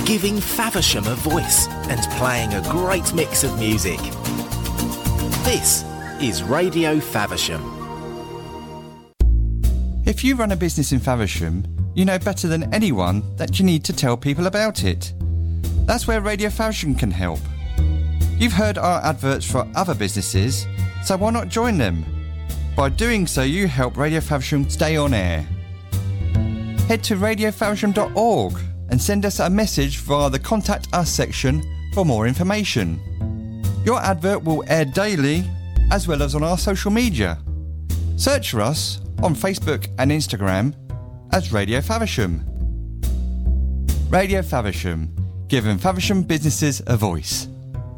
giving Faversham a voice and playing a great mix of music. This is Radio Faversham. If you run a business in Faversham, you know better than anyone that you need to tell people about it. That's where Radio Faversham can help. You've heard our adverts for other businesses, so why not join them? By doing so, you help Radio Faversham stay on air. Head to radiofaversham.org and send us a message via the Contact Us section for more information. Your advert will air daily as well as on our social media. Search for us on Facebook and Instagram as Radio Faversham. Radio Faversham, giving Faversham businesses a voice.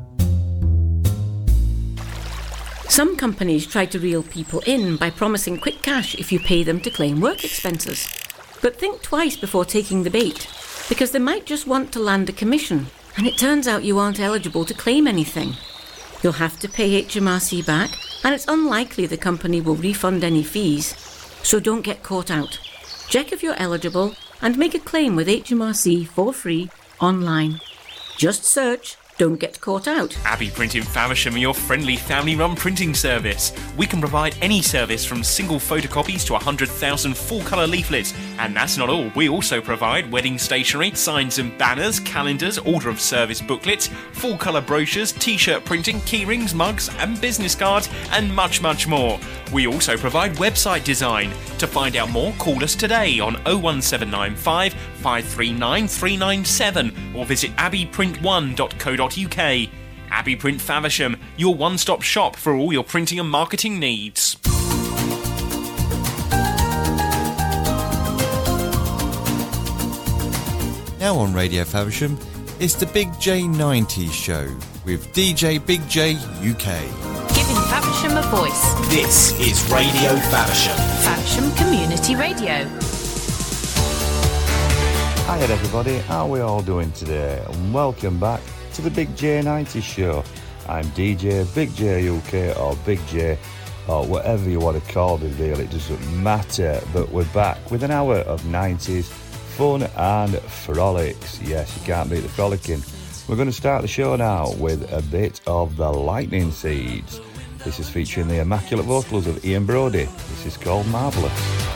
Some companies try to reel people in by promising quick cash if you pay them to claim work expenses. But think twice before taking the bait, because they might just want to land a commission, and it turns out you aren't eligible to claim anything. You'll have to pay HMRC back, and it's unlikely the company will refund any fees. So don't get caught out. Check if you're eligible and make a claim with HMRC for free online. Just search Don't Get Caught Out. Abbey Print in Faversham are your friendly family-run printing service. We can provide any service from single photocopies to 100,000 full-colour leaflets. And that's not all. We also provide wedding stationery, signs and banners, calendars, order of service booklets, full-colour brochures, t-shirt printing, keyrings, mugs and business cards, and much, much more. We also provide website design. To find out more, call us today on 01795 539 397 or visit abbeyprint1.co.uk. Abbey Print Faversham, your one-stop shop for all your printing and marketing needs. Now on Radio Faversham, it's the Big J90 show with DJ Big J UK. Giving Faversham a voice. This is Radio Faversham. Faversham Community Radio. Hiya everybody, how are we all doing today? And welcome back to the Big J90 show. I'm DJ Big J UK or Big J or whatever you want to call the deal, it doesn't matter. But we're back with an hour of 90s fun and frolics. Yes, you can't beat the frolicking. We're going to start the show now with a bit of the Lightning Seeds. This is featuring the immaculate vocals of Ian Brody. This is called Marvellous.